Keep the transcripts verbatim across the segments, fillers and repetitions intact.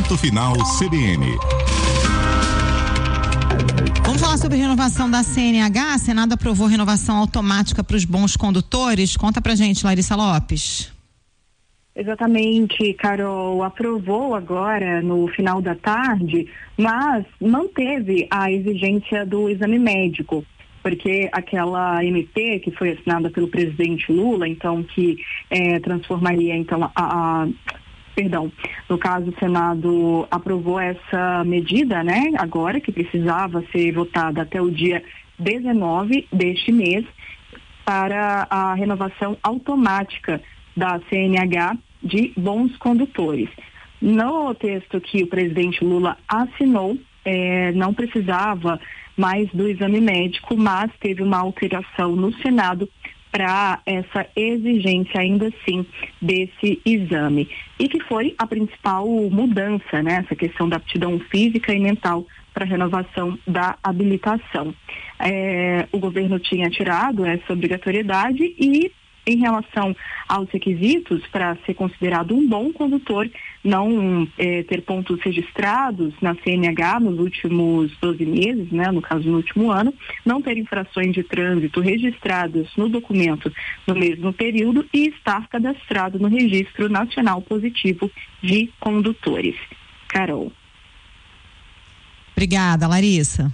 Ponto Final C B N. Vamos falar sobre renovação da C N H. A Senado aprovou renovação automática para os bons condutores. Conta pra gente, Larissa Lopes. Exatamente, Carol, aprovou agora no final da tarde, mas manteve a exigência do exame médico, porque aquela M P que foi assinada pelo presidente Lula, então que é, transformaria então a, a perdão, no caso o Senado aprovou essa medida, né, agora que precisava ser votada até o dia dezenove deste mês para a renovação automática da C N H de bons condutores. No texto que o presidente Lula assinou, eh, não precisava mais do exame médico, mas teve uma alteração no Senado para essa exigência ainda assim desse exame. E que foi a principal mudança, né? Essa questão da aptidão física e mental para a renovação da habilitação. Eh, o governo tinha tirado essa obrigatoriedade e em relação aos requisitos para ser considerado um bom condutor, não eh, ter pontos registrados na C N H nos últimos doze meses, né, no caso no último ano, não ter infrações de trânsito registradas no documento no mesmo período e estar cadastrado no Registro Nacional Positivo de Condutores. Carol. Obrigada, Larissa.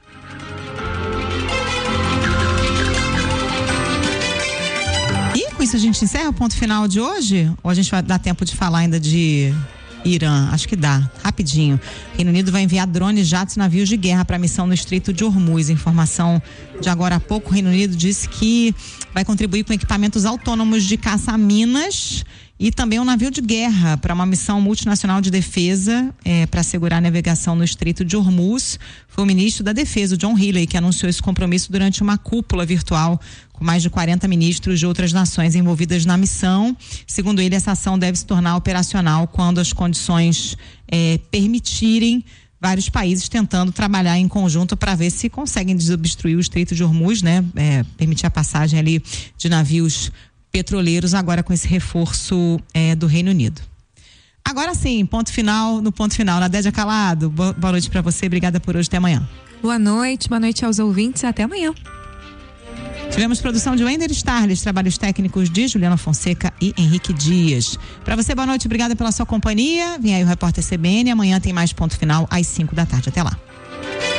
Com isso a gente encerra o ponto final de hoje? Ou a gente vai dar tempo de falar ainda de Irã? Acho que dá, rapidinho. Reino Unido vai enviar drones, jatos e navios de guerra para a missão no Estreito de Hormuz. Informação de agora há pouco, o Reino Unido disse que vai contribuir com equipamentos autônomos de caça a minas e também um navio de guerra para uma missão multinacional de defesa é, para assegurar a navegação no Estreito de Hormuz. Foi o ministro da Defesa, o John Healey, que anunciou esse compromisso durante uma cúpula virtual com mais de quarenta ministros de outras nações envolvidas na missão. Segundo ele, essa ação deve se tornar operacional quando as condições é, permitirem, vários países tentando trabalhar em conjunto para ver se conseguem desobstruir o Estreito de Hormuz, né? É, permitir a passagem ali de navios petroleiros agora com esse reforço é, do Reino Unido. Agora sim, ponto final no ponto final. Nadédia Calado, boa, boa noite para você, obrigada por hoje, até amanhã. Boa noite, boa noite aos ouvintes, até amanhã. Tivemos produção de Wender Starles, trabalhos técnicos de Juliana Fonseca e Henrique Dias. Para você, boa noite, obrigada pela sua companhia. Vem aí o Repórter C B N, amanhã tem mais ponto final às cinco da tarde. Até lá.